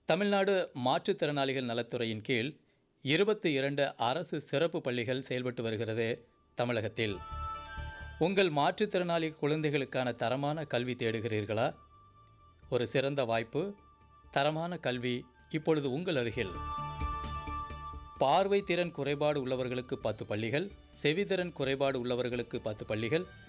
தமிழ்நாடு மாற்றுத்திறனாளிகள் நலத்துறையின் கீழ் 22 அரசு சிறப்பு பள்ளிகள் செயல்பட்டு வருகிறது தமிழகத்தில். உங்கள் மாற்றுத்திறனாளி குழந்தைகளுக்கான தரமான கல்வி தேடுகிறீர்களா? ஒரு சிறந்த வாய்ப்பு, தரமான கல்வி இப்பொழுது உங்கள் அருகில். பார்வை திறன் குறைபாடு உள்ளவர்களுக்கு 10 பள்ளிகள், செவித்திறன் குறைபாடு உள்ளவர்களுக்கு 10 பள்ளிகள்,